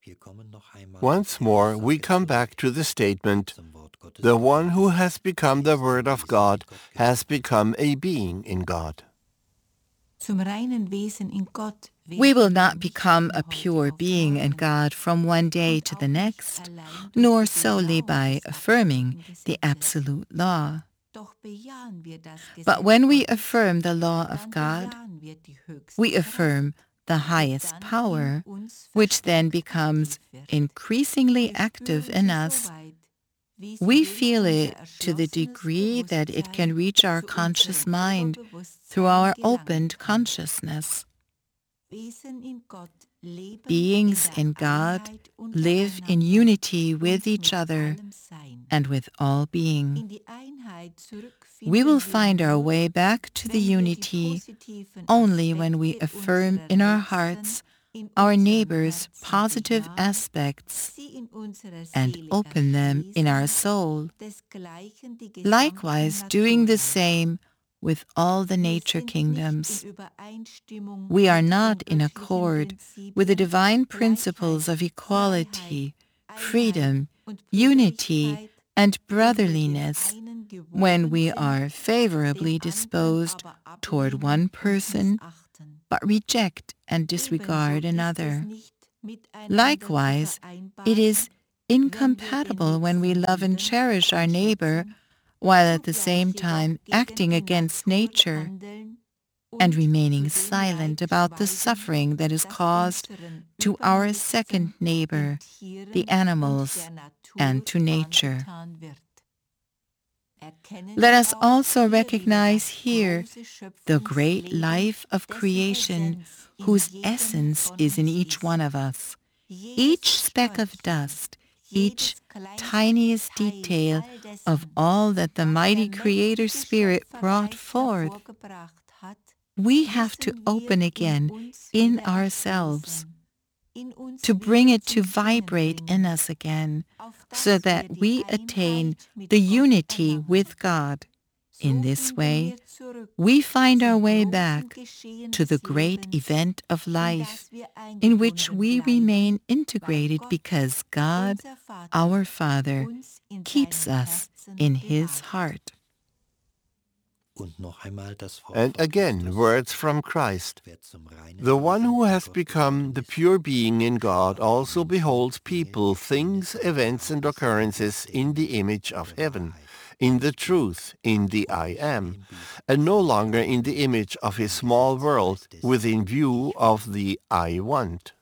Once more, we come back to the statement, the one who has become the Word of God has become a being in God. We will not become a pure being in God from one day to the next, nor solely by affirming the absolute law. But when we affirm the law of God, we affirm the highest power, which then becomes increasingly active in us. We feel it to the degree that it can reach our conscious mind through our opened consciousness. Beings in God live in unity with each other and with all being. We will find our way back to the unity only when we affirm in our hearts our neighbor's positive aspects and open them in our soul, likewise doing the same with all the nature kingdoms. We are not in accord with the divine principles of equality, freedom, unity, and brotherliness when we are favorably disposed toward one person, but reject and disregard another. Likewise, it is incompatible when we love and cherish our neighbor while at the same time acting against nature and remaining silent about the suffering that is caused to our second neighbor, the animals, and to nature. Let us also recognize here the great life of creation whose essence is in each one of us. Each speck of dust, each tiniest detail of all that the mighty Creator Spirit brought forth, we have to open again in ourselves, to bring it to vibrate in us again, so that we attain the unity with God. In this way, we find our way back to the great event of life, in which we remain integrated because God, our Father, keeps us in His heart. And again, words from Christ. The one who has become the pure being in God also beholds people, things, events, and occurrences in the image of heaven, in the truth, in the I Am, and no longer in the image of his small world within view of the I Want.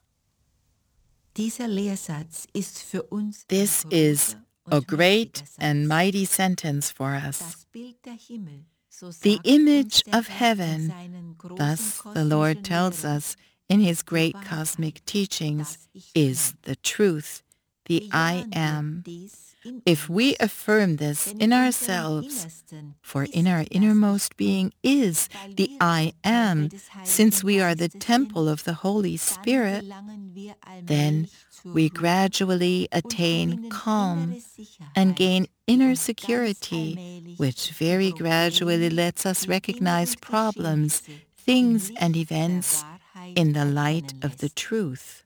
This is a great and mighty sentence for us. The image of heaven, thus the Lord tells us in His great cosmic teachings, is the truth, the I Am. If we affirm this in ourselves, for in our innermost being is the I Am, since we are the temple of the Holy Spirit, then we gradually attain calm and gain inner security, which very gradually lets us recognize problems, things, and events in the light of the truth.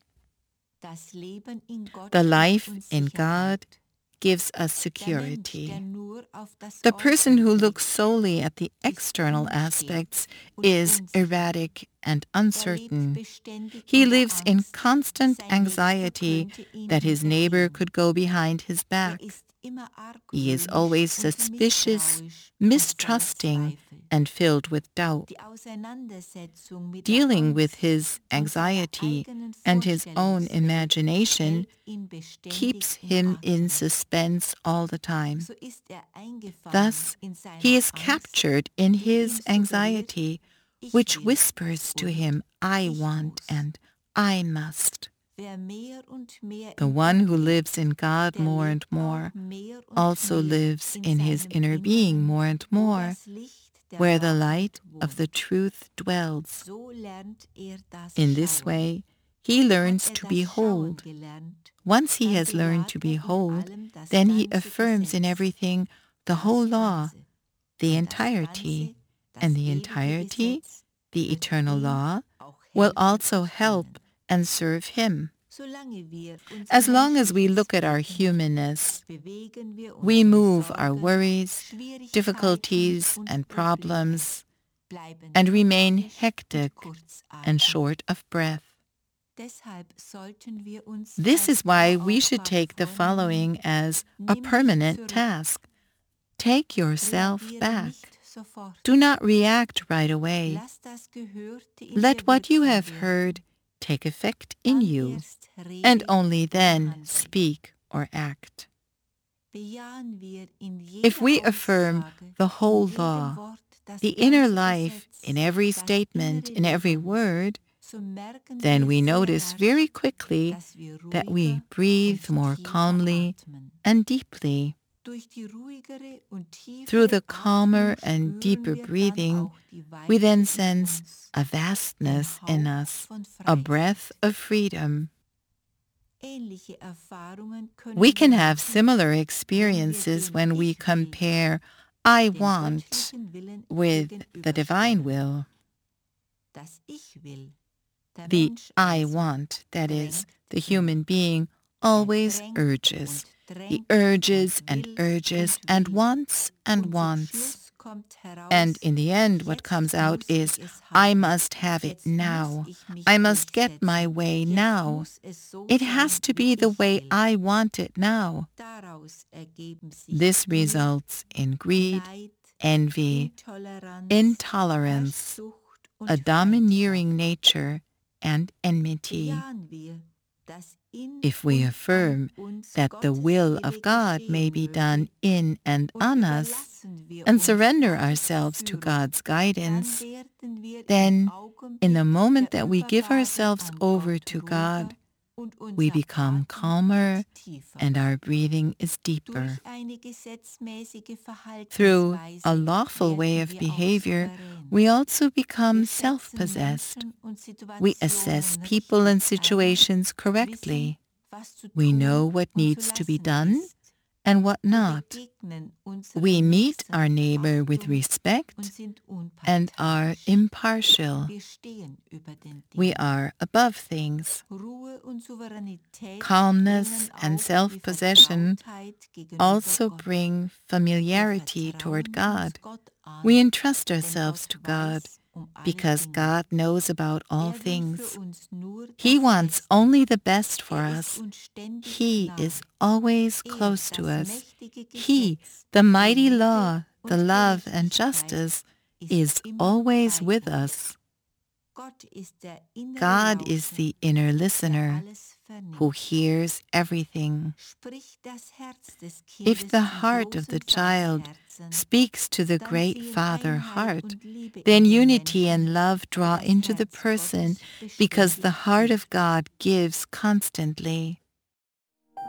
The life in God gives us security. The person who looks solely at the external aspects is erratic and uncertain. He lives in constant anxiety that his neighbor could go behind his back. He is always suspicious, mistrusting, and filled with doubt. Dealing with his anxiety and his own imagination keeps him in suspense all the time. Thus, he is captured in his anxiety, which whispers to him, I want and I must. The one who lives in God more and more also lives in his inner being more and more, where the light of the truth dwells. In this way, he learns to behold. Once he has learned to behold, then he affirms in everything the whole law, the entirety, and the entirety, the eternal law, will also help and serve him. As long as we look at our humanness, we move our worries, difficulties, and problems, and remain hectic and short of breath. This is why we should take the following as a permanent task. Take yourself back. Do not react right away. Let what you have heard take effect in you, and only then speak or act. If we affirm the whole law, the inner life in every statement, in every word, then we notice very quickly that we breathe more calmly and deeply. Through the calmer and deeper breathing, we then sense a vastness in us, a breath of freedom. We can have similar experiences when we compare I want with the divine will. The I want, that is, the human being, always urges. He urges and urges and wants and wants. And in the end, what comes out is, I must have it now. I must get my way now. It has to be the way I want it now. This results in greed, envy, intolerance, a domineering nature, and enmity. If we affirm that the will of God may be done in and on us, and surrender ourselves to God's guidance, then in the moment that we give ourselves over to God, we become calmer and our breathing is deeper. Through a lawful way of behavior, we also become self-possessed. We assess people and situations correctly. We know what needs to be done and what not. We meet our neighbor with respect and are impartial. We are above things. Calmness and self-possession also bring familiarity toward God. We entrust ourselves to God because God knows about all things. He wants only the best for us. He is always close to us. He, the mighty law, the love and justice, is always with us. God is the inner listener who hears everything. If the heart of the child speaks to the great Father heart, then unity and love draw into the person because the heart of God gives constantly.